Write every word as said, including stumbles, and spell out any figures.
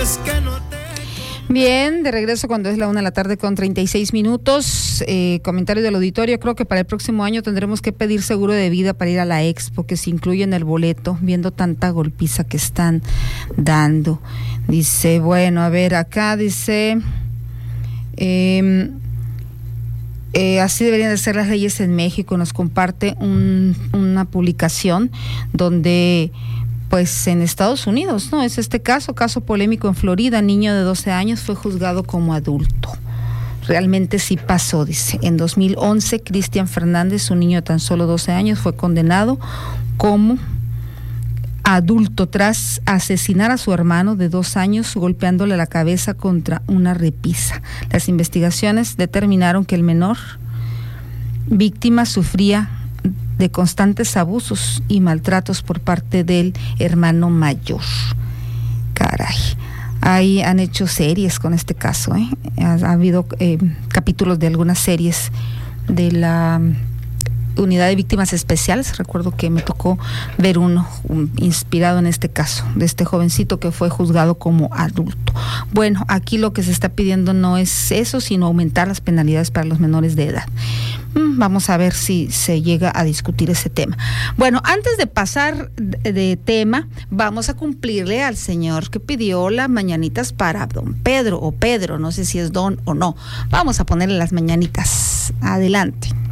Bien, de regreso cuando es la una de la tarde con treinta y seis minutos. Eh, comentario del auditorio: creo que para el próximo año tendremos que pedir seguro de vida para ir a la expo, que se incluye en el boleto, viendo tanta golpiza que están dando. Dice, bueno, a ver, acá dice, eh, eh, así deberían de ser las leyes en México. Nos comparte un, una publicación donde... Pues en Estados Unidos, ¿no? Es este caso, caso polémico en Florida. Niño de doce años fue juzgado como adulto. Realmente sí pasó, dice. En dos mil once, Cristian Fernández, un niño de tan solo doce años, fue condenado como adulto tras asesinar a su hermano de dos años golpeándole la cabeza contra una repisa. Las investigaciones determinaron que el menor víctima sufría de constantes abusos y maltratos por parte del hermano mayor. Caray, ahí han hecho series con este caso, ¿eh? Ha, ha habido eh, capítulos de algunas series de la Unidad de Víctimas Especiales. Recuerdo que me tocó ver uno un, inspirado en este caso, de este jovencito que fue juzgado como adulto. Bueno, aquí lo que se está pidiendo no es eso, sino aumentar las penalidades para los menores de edad. Vamos a ver si se llega a discutir ese tema. Bueno, antes de pasar de, de tema, vamos a cumplirle al señor que pidió las mañanitas para don Pedro, o Pedro, no sé si es don o no. Vamos a ponerle las mañanitas. Adelante.